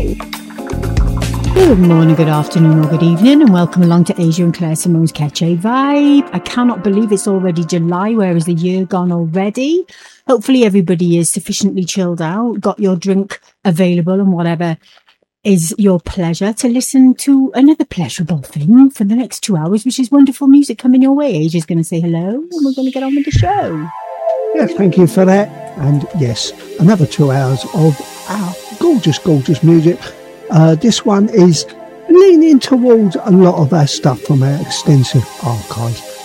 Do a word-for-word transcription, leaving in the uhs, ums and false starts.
Good morning, good afternoon, or good evening, and welcome along to Asia and Claire Simone's Catch a Vibe. I cannot believe it's already July. Where is the year gone already? Hopefully everybody is sufficiently chilled out, got your drink available, and whatever is your pleasure to listen to another pleasurable thing for the next two hours, which is wonderful music coming your way. Asia's going to say hello, and we're going to get on with the show. Yes, thank you for that. And yes, another two hours of our gorgeous, gorgeous music. Uh, this one is leaning towards a lot of our stuff from our extensive archive.